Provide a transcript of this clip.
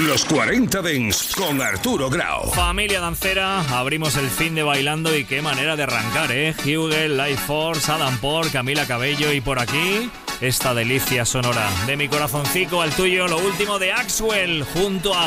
Los 40 Dents con Arturo Grau. Familia dancera, abrimos el fin de bailando y qué manera de arrancar, ¿eh? Hugel, Life Force, Adam Port, Camila Cabello y por aquí esta delicia sonora. De mi corazoncico al tuyo, lo último de Axwell junto a